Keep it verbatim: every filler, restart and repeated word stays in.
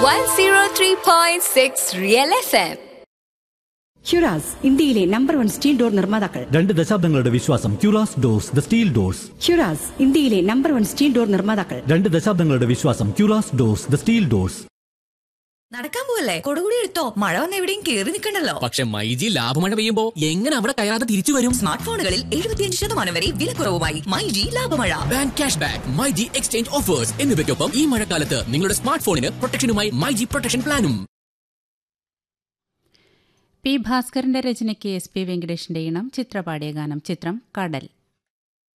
one oh three point six Real F M. ക്യുറാസ് ഇന്ത്യയിലെ number one steel door നിർമ്മാതാക്കൾ. രണ്ട് ദശാബ്ദങ്ങളുടെ വിശ്വാസം. ക്യുറാസ് ഡോർസ്, ദ സ്റ്റീൽ ഡോർസ്. ക്യുറാസ് ഇന്ത്യയിലെ number one steel door നിർമ്മാതാക്കൾ. രണ്ട് ദശാബ്ദങ്ങളുടെ വിശ്വാസം. ക്യുറാസ് ഡോർസ്, ദ സ്റ്റീൽ ഡോർസ്. നടക്കാൻ പോവല്ലേ? കൊടുകൂടി എടുത്തോ, മഴ വന്ന് എവിടെയും കേറി നിൽക്കണ്ടല്ലോ. പക്ഷെ മൈജി ലാഭമഴ പെയ്യുമ്പോ എങ്ങനെ അവിടെ കയറാതെ തിരിച്ചു വരും? സ്മാർട്ട് ഫോണുകളിൽ എഴുപത്തിയഞ്ച് ശതമാനം വരെ വിലക്കുറവുമായി myG ലാഭമഴ. Bank cash back, myG exchange offers എന്നിവയ്ക്കൊപ്പം ഈ മഴക്കാലത്ത് നിങ്ങളുടെ സ്മാർട്ട് ഫോണിന് പ്രൊട്ടക്ഷനുമായി മൈജി പ്രൊട്ടക്ഷൻ പ്ലാനും. പി ഭാസ്കരന്റെ രചനയ്ക്ക് എസ് പി വെങ്കടേഷിന്റെ ഇണം, ചിത്രപാടിയ ഗാനം. ചിത്രം കടൽ.